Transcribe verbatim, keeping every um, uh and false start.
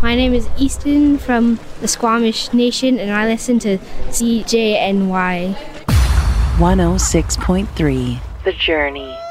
My name is Easton from the Squamish Nation, and I listen to C J N Y one oh six point three The Journey.